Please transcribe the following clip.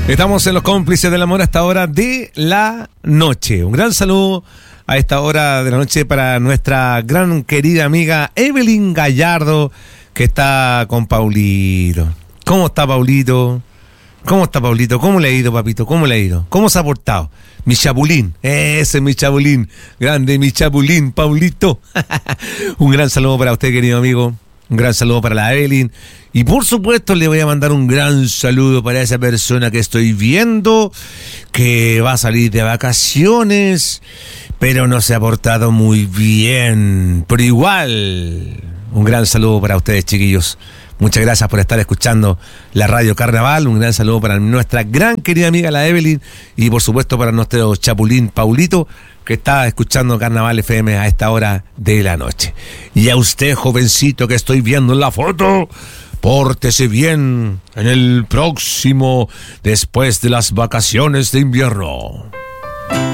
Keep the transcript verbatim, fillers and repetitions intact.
Estamos en los cómplices del amor a esta hora de la noche. Un gran saludo a esta hora de la noche para nuestra gran querida amiga Evelyn Gallardo, que está con Paulito. ¿Cómo está Paulito? ¿Cómo está Paulito? ¿Cómo le ha ido, papito? ¿Cómo le ha ido? ¿Cómo se ha portado? Mi chapulín, ese es mi chapulín. Grande mi chapulín, Paulito. Un gran saludo para usted, querido amigo. Un gran saludo para la Evelyn. Y por supuesto le voy a mandar un gran saludo para esa persona que estoy viendo, que va a salir de vacaciones, pero no se ha portado muy bien. Pero igual, un gran saludo para ustedes, chiquillos. Muchas gracias por estar escuchando la Radio Carnaval. Un gran saludo para nuestra gran querida amiga la Evelyn. Y por supuesto para nuestro chapulín Paulito, que está escuchando Carnaval F M a esta hora de la noche. Y a usted, jovencito, que estoy viendo en la foto, pórtese bien en el próximo, después de las vacaciones de invierno.